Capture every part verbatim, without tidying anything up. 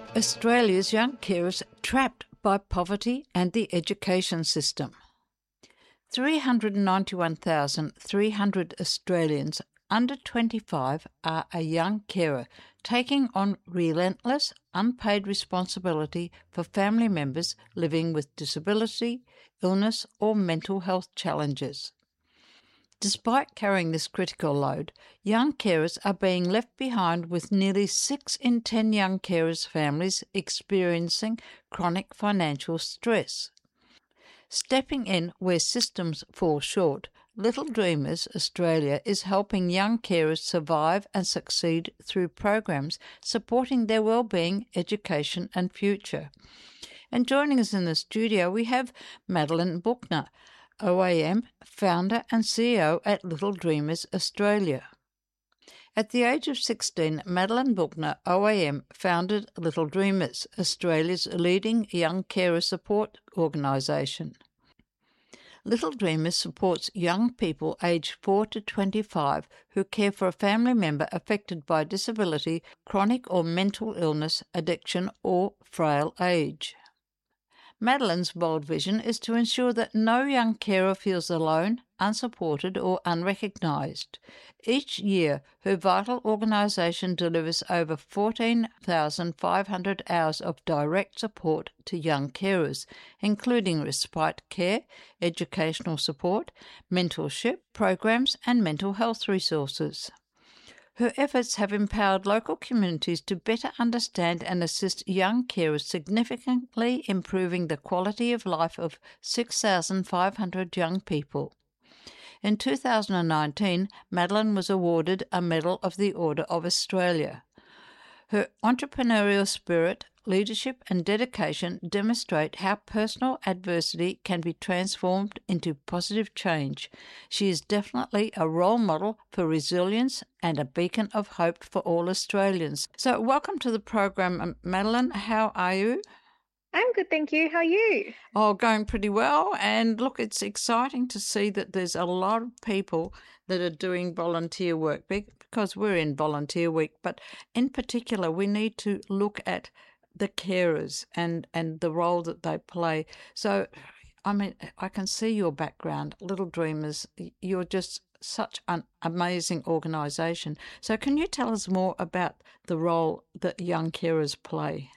Australia's young carers trapped by poverty and the education system. three hundred ninety-one thousand three hundred Australians under twenty-five are a young carer, taking on relentless, unpaid responsibility for family members living with disability, illness or mental health challenges. Despite carrying this critical load, young carers are being left behind, with nearly six in ten young carers' families experiencing chronic financial stress. Stepping in where systems fall short, Little Dreamers Australia is helping young carers survive and succeed through programs supporting their well-being, education and future. And joining us in the studio, we have Madeline Buckner, O A M founder and C E O at Little Dreamers Australia. At the age of sixteen, Madeline Buckner, O A M, founded Little Dreamers, Australia's leading young carer support organisation. Little Dreamers supports young people aged four to twenty-five who care for a family member affected by disability, chronic or mental illness, addiction or frail age. Madeline's bold vision is to ensure that no young carer feels alone, unsupported or unrecognised. Each year, her vital organisation delivers over fourteen thousand five hundred hours of direct support to young carers, including respite care, educational support, mentorship programs and mental health resources. Her efforts have empowered local communities to better understand and assist young carers, significantly improving the quality of life of six thousand five hundred young people. In two thousand nineteen, Madeline was awarded a Medal of the Order of Australia. Her entrepreneurial spirit, leadership and dedication demonstrate how personal adversity can be transformed into positive change. She is definitely a role model for resilience and a beacon of hope for all Australians. So welcome to the program, Madeline. How are you? I'm good, thank you. How are you? Oh, going pretty well. And look, it's exciting to see that there's a lot of people that are doing volunteer work, because we're in Volunteer Week. But in particular, we need to look at the carers and, and the role that they play. So, I mean, I can see your background, Little Dreamers. You're just such an amazing organisation. So can you tell us more about the role that young carers play?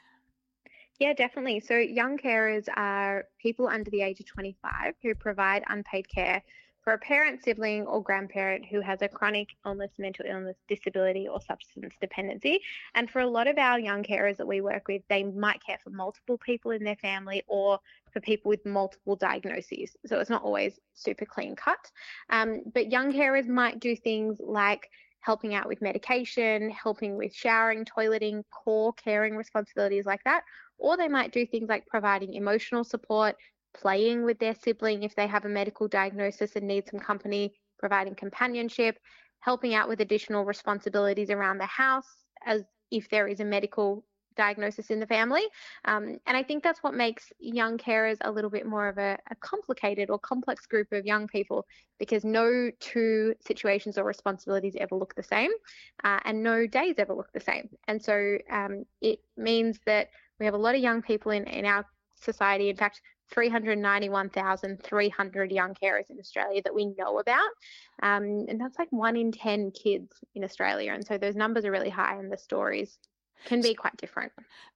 Yeah, definitely. So young carers are people under the age of twenty-five who provide unpaid care for a parent, sibling or grandparent who has a chronic illness, mental illness, disability or substance dependency. And for a lot of our young carers that we work with, they might care for multiple people in their family or for people with multiple diagnoses. So it's not always super clean cut. Um, but young carers might do things like helping out with medication, helping with showering, toileting, core caring responsibilities like that. Or they might do things like providing emotional support, playing with their sibling if they have a medical diagnosis and need some company, providing companionship, helping out with additional responsibilities around the house as if there is a medical diagnosis in the family. Um, and I think that's what makes young carers a little bit more of a, a complicated or complex group of young people, because no two situations or responsibilities ever look the same, uh, and no days ever look the same. And so um, it means that we have a lot of young people in, in our society. In fact, three hundred ninety-one thousand three hundred young carers in Australia that we know about. Um, and that's like one in ten kids in Australia. And so those numbers are really high and the stories can be quite different.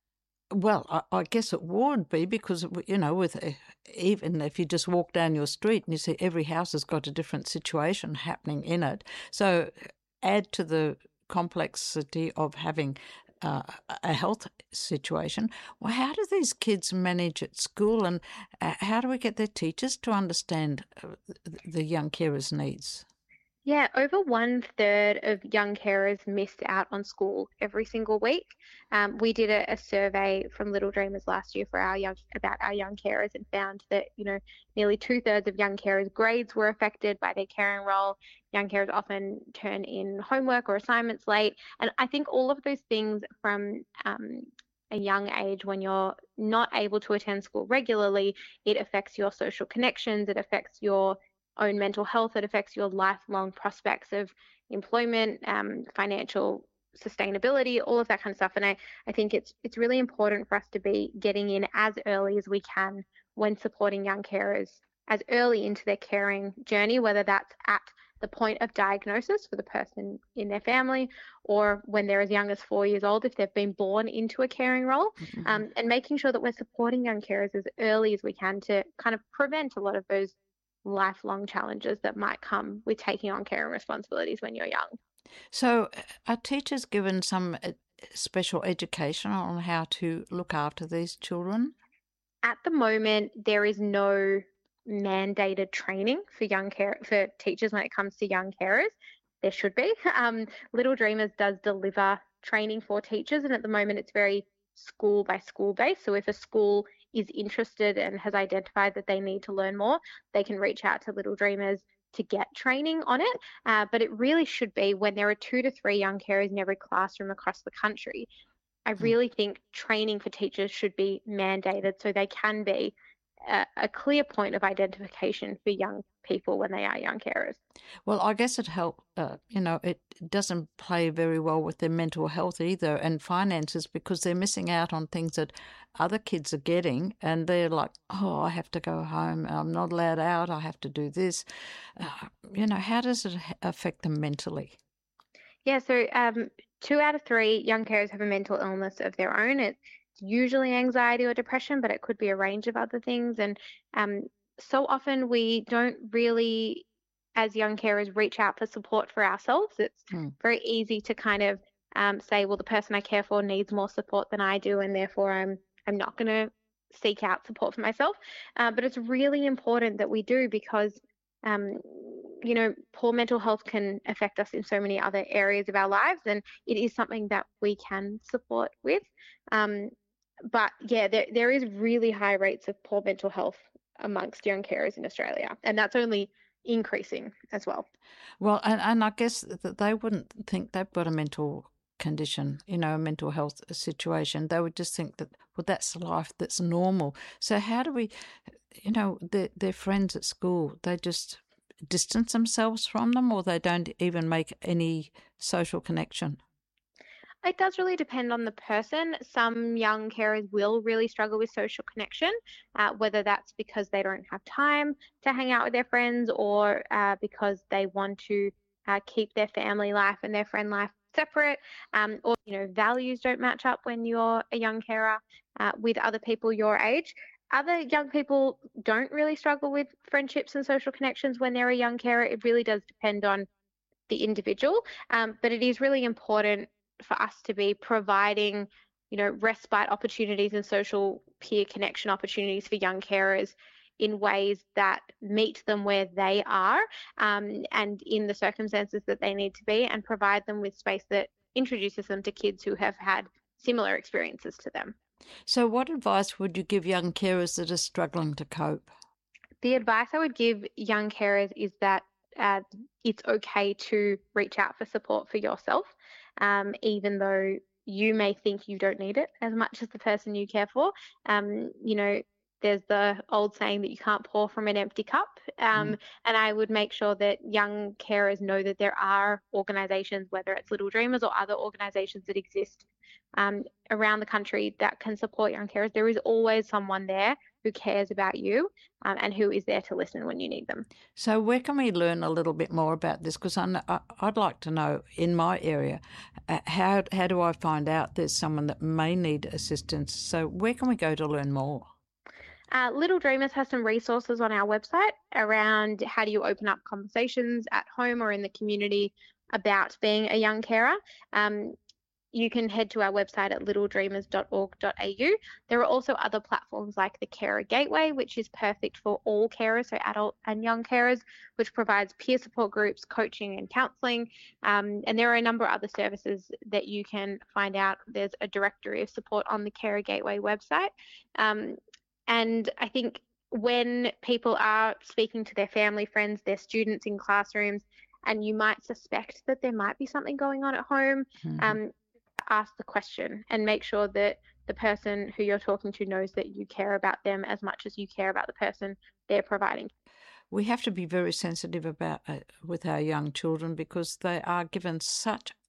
Well, I, I guess it would be, because, you know, with uh, even if you just walk down your street and you see every house has got a different situation happening in it. So add to the complexity of having uh, a health situation. Well, how do these kids manage at school, and uh, how do we get their teachers to understand uh, the young carers' needs? Yeah, over one third of young carers miss out on school every single week. Um, we did a, a survey from Little Dreamers last year for our young about our young carers and found that, you know, nearly two thirds of young carers' grades were affected by their caring role. Young carers often turn in homework or assignments late, and I think all of those things from um, a young age, when you're not able to attend school regularly, it affects your social connections, it affects your own mental health, it affects your lifelong prospects of employment, um, financial sustainability, all of that kind of stuff. And I, I think it's it's really important for us to be getting in as early as we can when supporting young carers as early into their caring journey, whether that's at the point of diagnosis for the person in their family, or when they're as young as four years old, if they've been born into a caring role, Mm-hmm. um, and making sure that we're supporting young carers as early as we can to kind of prevent a lot of those lifelong challenges that might come with taking on caring responsibilities when you're young. So, uh, are teachers given some uh, special education on how to look after these children? At the moment, there is no mandated training for young care for teachers when it comes to young carers. There should be. Um, Little Dreamers does deliver training for teachers, and at the moment, it's very school by school based. So if a school is interested and has identified that they need to learn more, they can reach out to Little Dreamers to get training on it. Uh, but it really should be when there are two to three young carers in every classroom across the country. I really think training for teachers should be mandated so they can be a, a clear point of identification for young people when they are young carers. Well, I guess it help. Uh, you know, it doesn't play very well with their mental health either, and finances, because they're missing out on things that other kids are getting, and they're like, "Oh, I have to go home. I'm not allowed out. I have to do this." Uh, you know, how does it affect them mentally? Yeah, so um, two out of three young carers have a mental illness of their own. It's usually anxiety or depression, but it could be a range of other things. And um, so often we don't really, as young carers, reach out for support for ourselves. It's Hmm. very easy to kind of um, say, well, the person I care for needs more support than I do, and therefore I'm I'm not going to seek out support for myself. Uh, but it's really important that we do, because um, you know, poor mental health can affect us in so many other areas of our lives, and it is something that we can support with. Um, but yeah, there, there is really high rates of poor mental health amongst young carers in Australia, and that's only increasing as well. Well, and, and I guess that they wouldn't think they've got a mental condition, you know, a mental health situation. They would just think that, well, that's life, that's normal. So how do we, you know, their, their friends at school, they just distance themselves from them, or they don't even make any social connection? It does really depend on the person. Some young carers will really struggle with social connection, uh, whether that's because they don't have time to hang out with their friends, or uh, because they want to uh, keep their family life and their friend life separate, um, or you know, values don't match up when you're a young carer uh, with other people your age. Other young people don't really struggle with friendships and social connections when they're a young carer. It really does depend on the individual, um, but it is really important for us to be providing, you know, respite opportunities and social peer connection opportunities for young carers in ways that meet them where they are, um, and in the circumstances that they need to be, and provide them with space that introduces them to kids who have had similar experiences to them. So what advice would you give young carers that are struggling to cope? The advice I would give young carers is that uh, it's okay to reach out for support for yourself, um, even though you may think you don't need it as much as the person you care for. Um, you know, there's the old saying that you can't pour from an empty cup. Um, Mm. and I would make sure that young carers know that there are organisations, whether it's Little Dreamers or other organisations that exist um, around the country, that can support young carers. There is always someone there who cares about you, um, and who is there to listen when you need them. So where can we learn a little bit more about this? Because I'd like to know in my area, uh, how how do I find out there's someone that may need assistance? So where can we go to learn more? Uh, Little Dreamers has some resources on our website around how do you open up conversations at home or in the community about being a young carer. Um, you can head to our website at little dreamers dot org dot a u. There are also other platforms like the Carer Gateway, which is perfect for all carers, so adult and young carers, which provides peer support groups, coaching and counselling. Um, and there are a number of other services that you can find out. There's a directory of support on the Carer Gateway website. Um, and I think when people are speaking to their family, friends, their students in classrooms, and you might suspect that there might be something going on at home, Mm-hmm. um, ask the question and make sure that the person who you're talking to knows that you care about them as much as you care about the person they're providing. We have to be very sensitive about uh, with our young children, because they are given such a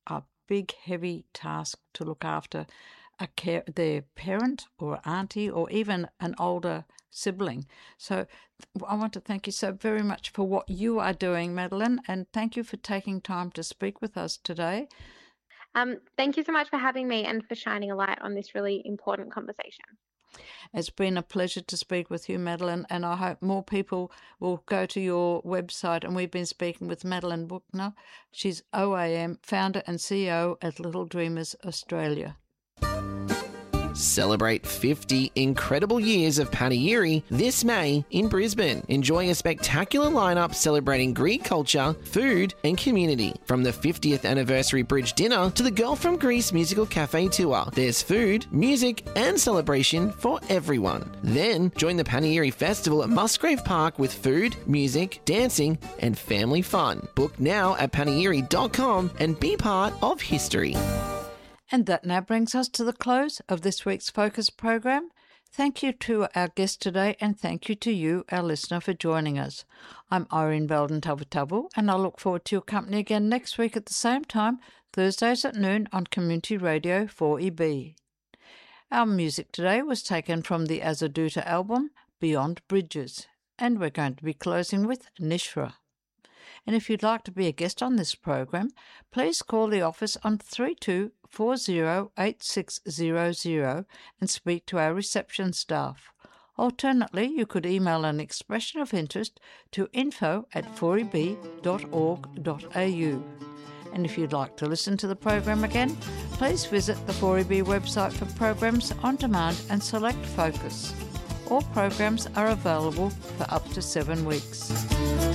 big, heavy task to look after a care, their parent or auntie or even an older sibling. So I want to thank you so very much for what you are doing, Madeline, and thank you for taking time to speak with us today. Um, thank you so much for having me and for shining a light on this really important conversation. It's been a pleasure to speak with you, Madeline, and I hope more people will go to your website. And we've been speaking with Madeline Buckner. She's O A M, founder and C E O at Little Dreamers Australia. Celebrate fifty incredible years of Panegyri this May in Brisbane. Enjoy a spectacular lineup celebrating Greek culture, food and community. From the fiftieth anniversary bridge dinner to the Girl from Greece musical cafe tour, there's food, music and celebration for everyone. Then join the Panegyri Festival at Musgrave Park with food, music, dancing and family fun. Book now at panegyri dot com and be part of history. And that now brings us to the close of this week's Focus program. Thank you to our guest today, and thank you to you, our listener, for joining us. I'm Irene Belden Tavatabu, and I look forward to your company again next week at the same time, Thursdays at noon on Community Radio four E B. Our music today was taken from the Azaduta album, Beyond Bridges, and we're going to be closing with Nishra. And if you'd like to be a guest on this program, please call the office on three two four zero eight six zero zero and speak to our reception staff. Alternately, you could email an expression of interest to info at four e b dot org dot a u. And if you'd like to listen to the program again, please visit the four E B website for programs on demand and select Focus. All programs are available for up to seven weeks.